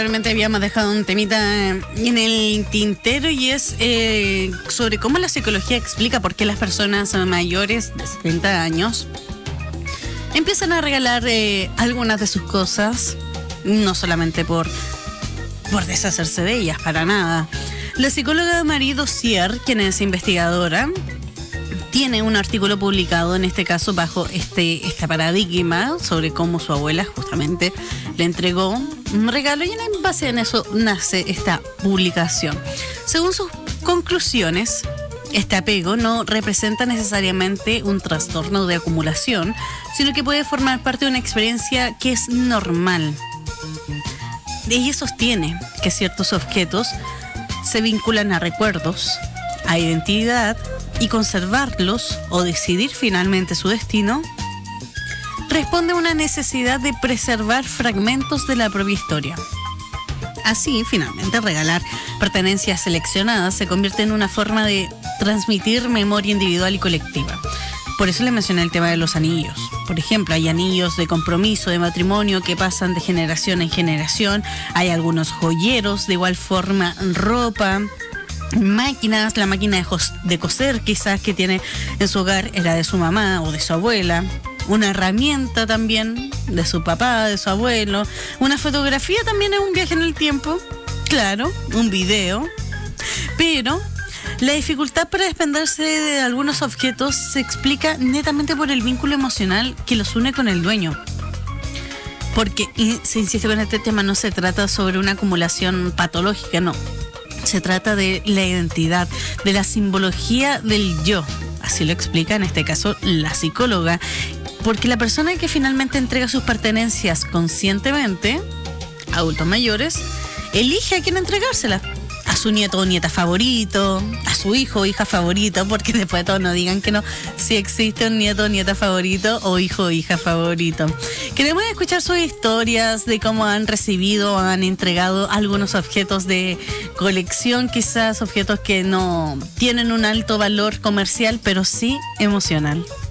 Realmente habíamos dejado un temita en el tintero y es sobre cómo la psicología explica por qué las personas mayores de 70 años empiezan a regalar algunas de sus cosas, no solamente por deshacerse de ellas, para nada. La psicóloga Marie Dossier, quien es investigadora, tiene un artículo publicado, en este caso bajo este paradigma, sobre cómo su abuela justamente le entregó un regalo, y en base en eso nace esta publicación. Según sus conclusiones, este apego no representa necesariamente un trastorno de acumulación, sino que puede formar parte de una experiencia que es normal. Ella sostiene que ciertos objetos se vinculan a recuerdos, a identidad, y conservarlos o decidir finalmente su destino responde a una necesidad de preservar fragmentos de la propia historia. Así, finalmente, regalar pertenencias seleccionadas se convierte en una forma de transmitir memoria individual y colectiva. Por eso le mencioné el tema de los anillos. Por ejemplo, hay anillos de compromiso, de matrimonio, que pasan de generación en generación. Hay algunos joyeros, de igual forma, ropa, máquinas. La máquina de coser quizás que tiene en su hogar era de su mamá o de su abuela. Una herramienta también de su papá, de su abuelo. Una fotografía también es un viaje en el tiempo. Claro, un video. Pero la dificultad para desprenderse de algunos objetos se explica netamente por el vínculo emocional que los une con el dueño. Porque, y se insiste con este tema, no se trata sobre una acumulación patológica, no. Se trata de la identidad, de la simbología del yo. Así lo explica en este caso la psicóloga. Porque la persona que finalmente entrega sus pertenencias conscientemente, adultos mayores, elige a quién entregárselas. A su nieto o nieta favorito, a su hijo o hija favorito, porque después de todo no digan que no, si existe un nieto o nieta favorito o hijo o hija favorito. Queremos escuchar sus historias de cómo han recibido o han entregado algunos objetos de colección, quizás objetos que no tienen un alto valor comercial, pero sí emocional.